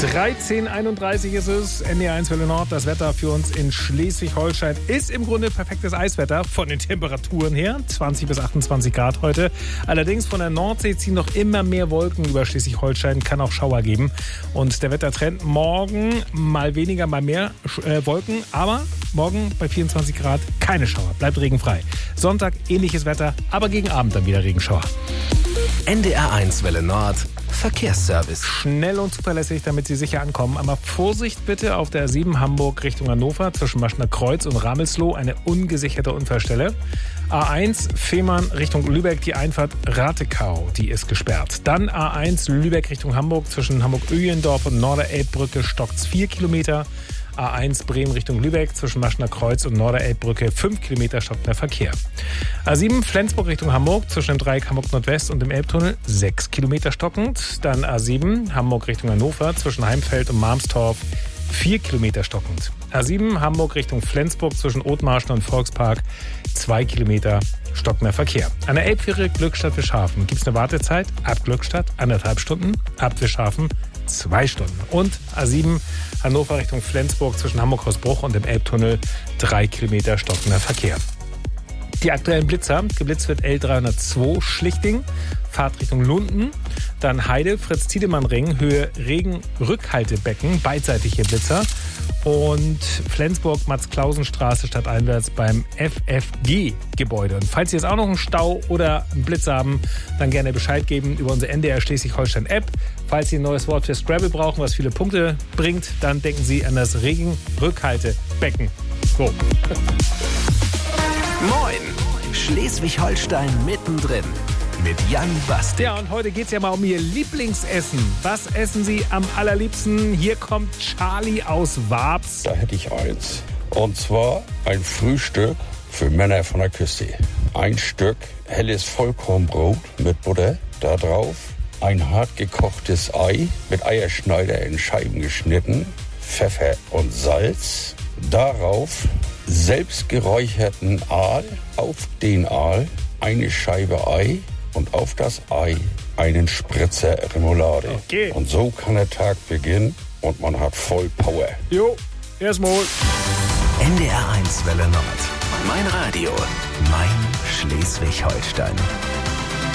13:31 ist es, NDR1 Welle Nord. Das Wetter für uns in Schleswig-Holstein ist im Grunde perfektes Eiswetter von den Temperaturen her. 20 bis 28 Grad heute. Allerdings von der Nordsee ziehen noch immer mehr Wolken über Schleswig-Holstein. Kann auch Schauer geben. Und der Wettertrend morgen mal weniger, mal mehr Wolken. Aber morgen bei 24 Grad keine Schauer. Bleibt regenfrei. Sonntag ähnliches Wetter, aber gegen Abend dann wieder Regenschauer. NDR1 Welle Nord. Verkehrsservice. Schnell und zuverlässig, damit Sie sicher ankommen. Aber Vorsicht bitte auf der A7 Hamburg Richtung Hannover zwischen Maschner Kreuz und Ramelsloh, eine ungesicherte Unfallstelle. A1 Fehmarn Richtung Lübeck, die Einfahrt Ratekau, die ist gesperrt. Dann A1 Lübeck Richtung Hamburg zwischen Hamburg-Öhlendorf und Norderelbbrücke stockt's 4 Kilometer. A1 Bremen Richtung Lübeck zwischen Maschner Kreuz und Norderelbbrücke 5 Kilometer stockender Verkehr. A7 Flensburg Richtung Hamburg zwischen dem Dreieck Hamburg Nordwest und dem Elbtunnel 6 Kilometer stockend. Dann A7 Hamburg Richtung Hannover zwischen Heimfeld und Marmstorf 4 Kilometer stockend. A7 Hamburg Richtung Flensburg zwischen Othmarschen und Volkspark 2 Kilometer stockender Verkehr. An der Elbfähre Glückstadt-Wischhafen gibt es eine Wartezeit ab Glückstadt 1,5 Stunden, ab Wischhafen 2 Stunden. Und A7 Hannover Richtung Flensburg zwischen Hamburg-Hausbruch und dem Elbtunnel 3 Kilometer stockender Verkehr. Die aktuellen Blitzer. Geblitzt wird L302 Schlichting, Fahrt Richtung Lunden. Dann Heide, Fritz-Tiedemann-Ring, Höhe Regen-Rückhaltebecken, beidseitige Blitzer. Und Flensburg, Max-Klausen-Straße stadteinwärts beim FFG-Gebäude. Und falls Sie jetzt auch noch einen Stau oder einen Blitz haben, dann gerne Bescheid geben über unsere NDR Schleswig-Holstein-App. Falls Sie ein neues Wort für Scrabble brauchen, was viele Punkte bringt, dann denken Sie an das Regen-Rückhaltebecken. So. Moin! Schleswig-Holstein mittendrin. Mit Jan Bastik. Ja, und heute geht es ja mal um Ihr Lieblingsessen. Was essen Sie am allerliebsten? Hier kommt Charlie aus Wabs. Da hätte ich eins. Und zwar ein Frühstück für Männer von der Küste. Ein Stück helles Vollkornbrot mit Butter. Da drauf ein hart gekochtes Ei mit Eierschneider in Scheiben geschnitten. Pfeffer und Salz. Darauf selbst geräucherten Aal. Auf den Aal eine Scheibe Ei. Und auf das Ei einen Spritzer Remoulade. Okay. Und so kann der Tag beginnen und man hat voll Power. Jo, erstmal. NDR1 Welle Nord. Mein Radio. Mein Schleswig-Holstein.